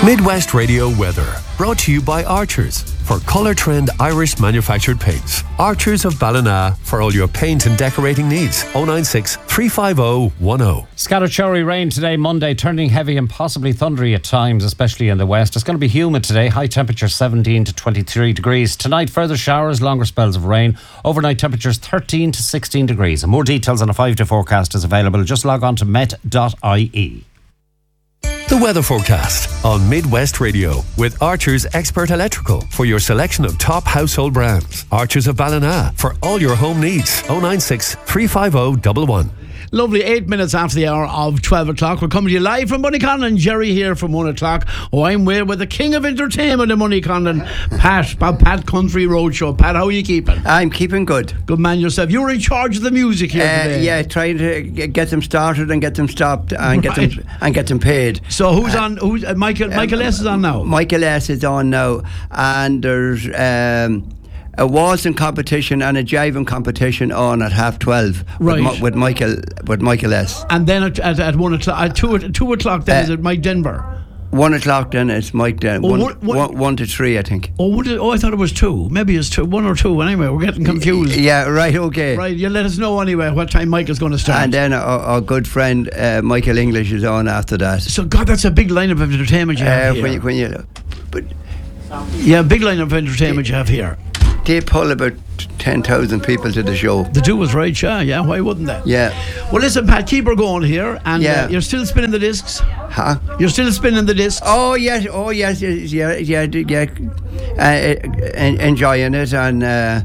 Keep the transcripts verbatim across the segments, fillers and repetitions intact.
Midwest Radio weather, brought to you by Archers. For Colour Trend Irish manufactured paints. Archers of Ballina for all your paint and decorating needs. oh nine six, three five oh, one oh. Scattered showery rain today, Monday, turning heavy and possibly thundery at times, especially in the west. It's going to be humid today, high temperature seventeen to twenty-three degrees. Tonight, further showers, longer spells of rain. Overnight temperatures thirteen to sixteen degrees. And more details on a five-day forecast is available. Just log on to met dot I E. The weather forecast on Midwest Radio with Archers Expert Electrical for your selection of top household brands. Archers of Ballina for all your home needs. oh nine six, three five oh, one one. Lovely, eight minutes after the hour of twelve o'clock. We're coming to you live from Moneyconlon. Jerry here from one o'clock. Oh, I'm here with the king of entertainment in Moneyconlon, Pat, Pat, Pat Country Roadshow. Pat, how are you keeping? I'm keeping good. Good man yourself. You're in charge of the music here uh, today. Yeah, trying to get them started and get them stopped and right. get them and get them paid. So who's uh, on? Who's uh, Michael? Michael um, S is on now. Michael S is on now, and there's um, a waltzing competition and a jiving competition on at half twelve right. with, with Michael with Michael S. And then at, at, at one o'clock, at two, at two o'clock, then uh, is it Mike Denver? One o'clock then it's Mike Denver. Oh, one, what, what? one, one to three, I think. Oh, what did, oh, I thought it was two. Maybe it's two, one or two. Anyway, we're getting confused. Yeah, right. Okay. Right, you let us know anyway what time Michael's going to start. And then our, our good friend uh, Michael English is on after that. So, God, that's a big lineup of entertainment you have uh, here. When you, when you, but yeah, big lineup of entertainment you have here. They pull about ten thousand people to the show. The two was right, yeah, yeah, why wouldn't they? Yeah. Well, listen, Pat, keep her going here. And yeah. uh, you're still spinning the discs? Huh? You're still spinning the discs? Oh, yes, oh, yes, yeah, yeah, yeah, yeah. Uh, enjoying it. And uh,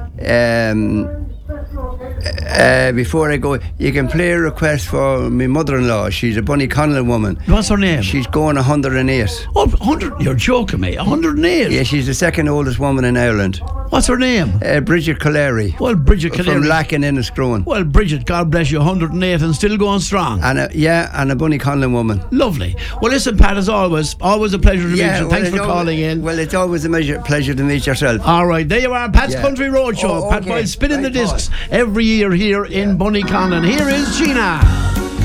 um, uh, before I go, you can play a request for my mother-in-law. She's a Bonnyconlon woman. What's her name? She's going one hundred and eight. Oh, one hundred? You're joking me. one hundred and eight? Yeah, she's the second oldest woman in Ireland. What's her name? Uh, Bridget Collary. Well, Bridget Collary. From Lacken in Escrowan. Well, Bridget, God bless you, one hundred and eight and still going strong. And a, yeah, and a Bonnyconlon woman. Lovely. Well, listen, Pat, as always, always a pleasure to yeah, meet you. Well, Thanks for always, calling in. Well, it's always a measure, pleasure to meet yourself. All right, there you are, Pat's yeah. Country Roadshow. Oh, Pat okay. Boyle spinning right, the discs Paul. every year here in Bonnyconlon. Here is Gina.